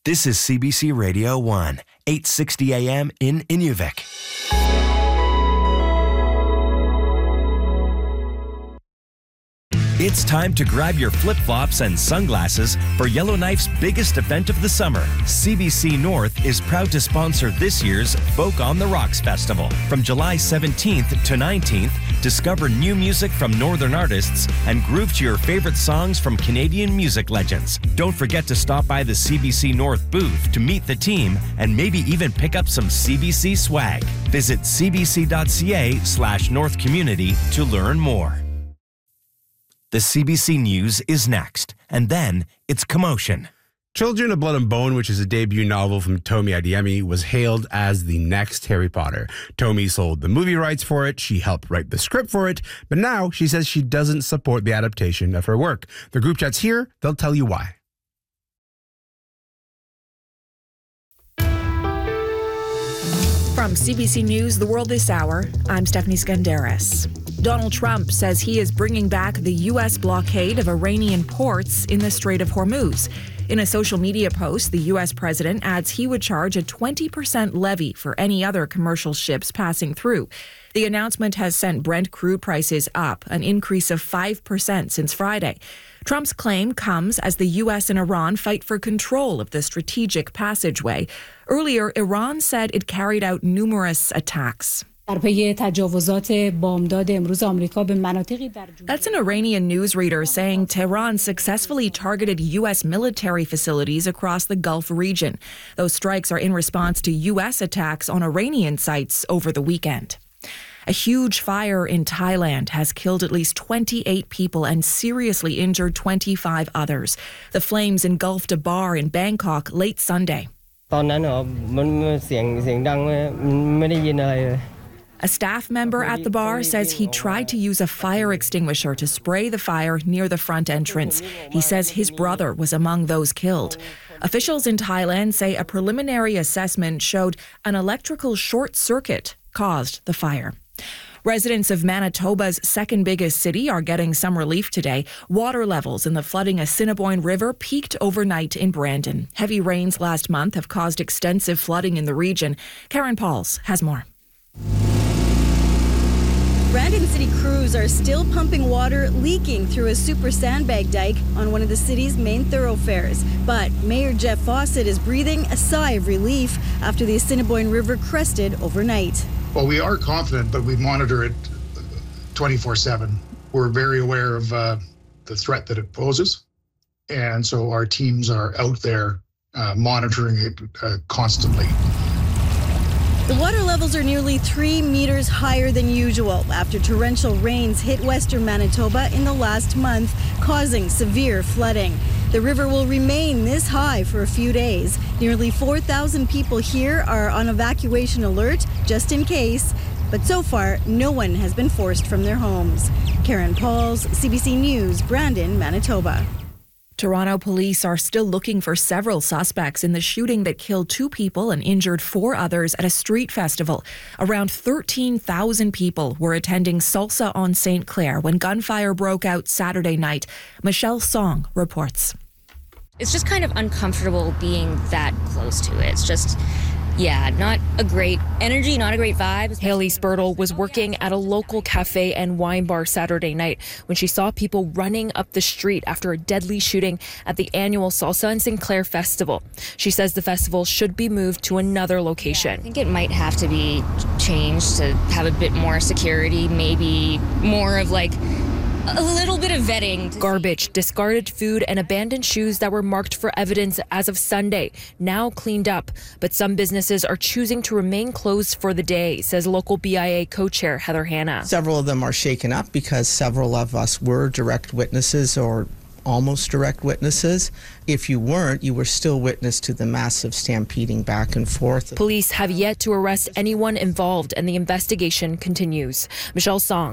This is CBC Radio 1, 860 AM in Inuvik. It's time to grab your flip-flops and sunglasses for Yellowknife's biggest event of the summer. CBC North is proud to sponsor this year's Folk on the Rocks Festival. From July 17th to 19th, discover new music from Northern artists and groove to your favorite songs from Canadian music legends. Don't forget to stop by the CBC North booth to meet the team and maybe even pick up some CBC swag. Visit cbc.ca/North Community to learn more. The CBC News is next, and then it's Commotion. Children of Blood and Bone, which is a debut novel from Tomi Adeyemi, was hailed as the next Harry Potter. Tomi sold the movie rights for it, she helped write the script for it, but now she says she doesn't support the adaptation of her work. The group chat's here, they'll tell you why. From CBC News, The World This Hour, I'm Stephanie Skandaris. Donald Trump says he is bringing back the U.S. blockade of Iranian ports in the Strait of Hormuz. In a social media post, the U.S. president adds he would charge a 20% levy for any other commercial ships passing through. The announcement has sent Brent crude prices up, an increase of 5% since Friday. Trump's claim comes as the U.S. and Iran fight for control of the strategic passageway. Earlier, Iran said it carried out numerous attacks. That's an Iranian newsreader saying Tehran successfully targeted U.S. military facilities across the Gulf region. Those strikes are in response to U.S. attacks on Iranian sites over the weekend. A huge fire in Thailand has killed at least 28 people and seriously injured 25 others. The flames engulfed a bar in Bangkok late Sunday. A staff member at the bar says he tried to use a fire extinguisher to spray the fire near the front entrance. He says his brother was among those killed. Officials in Thailand say a preliminary assessment showed an electrical short circuit caused the fire. Residents of Manitoba's second biggest city are getting some relief today. Water levels in the flooding Assiniboine River peaked overnight in Brandon. Heavy rains last month have caused extensive flooding in the region. Karen Pauls has more. Brandon City crews are still pumping water leaking through a super sandbag dike on one of the city's main thoroughfares. But Mayor Jeff Fawcett is breathing a sigh of relief after the Assiniboine River crested overnight. Well, we are confident, but we monitor it 24/7. We're very aware of the threat that it poses. And so our teams are out there monitoring it constantly. The water levels are nearly 3 meters higher than usual after torrential rains hit western Manitoba in the last month, causing severe flooding. The river will remain this high for a few days. Nearly 4,000 people here are on evacuation alert, just in case. But so far, no one has been forced from their homes. Karen Pauls, CBC News, Brandon, Manitoba. Toronto police are still looking for several suspects in the shooting that killed 2 people and injured 4 others at a street festival. Around 13,000 people were attending Salsa on St. Clair when gunfire broke out Saturday night. Michelle Song reports. It's just kind of uncomfortable being that close to it. It's just, not a great energy, not a great vibe. Haley Spurtle was working at a local cafe and wine bar Saturday night when she saw people running up the street after a deadly shooting at the annual Salsa and St. Clair Festival. She says the festival should be moved to another location. I think it might have to be changed to have a bit more security, maybe more of a little bit of vetting. Garbage, discarded food, and abandoned shoes that were marked for evidence as of Sunday, now cleaned up. But some businesses are choosing to remain closed for the day, says local BIA co-chair Heather Hanna. Several of them are shaken up because several of us were direct witnesses or almost direct witnesses. If you weren't, you were still witness to the massive stampeding back and forth. Police have yet to arrest anyone involved, and the investigation continues. Michelle Song.